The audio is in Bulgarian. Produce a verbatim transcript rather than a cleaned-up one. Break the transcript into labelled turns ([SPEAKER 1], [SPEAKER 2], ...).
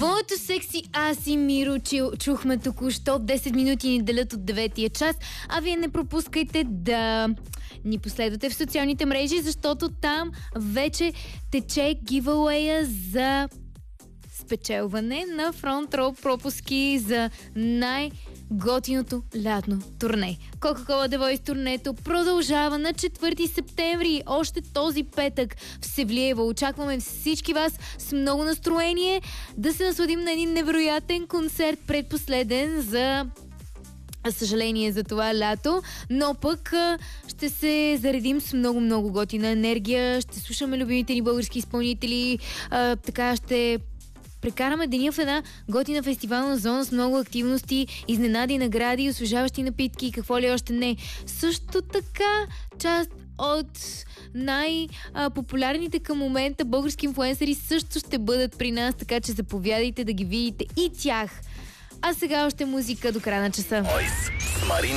[SPEAKER 1] Твоето секси аз и Миро чухме току-що. десет минути ни делят от деветия час. А вие не пропускайте да ни последвате в социалните мрежи, защото там вече тече гивауея за спечелване на фронт роу пропуски за най-готиното лятно турне. Coca-Cola The Voice турнето продължава на четвърти септември, още този петък в Севлиево. Очакваме всички вас с много настроение да се насладим на един невероятен концерт, предпоследен за съжаление за това лято, но пък ще се заредим с много-много готина енергия, ще слушаме любимите ни български изпълнители, а, така ще прекараме деня в една готина фестивална зона с много активности, изненади, награди, освежаващи напитки и какво ли още не. Също така част от най-популярните към момента български инфлуенсъри също ще бъдат при нас, така че заповядайте да ги видите и тях. А сега още музика до края на часа.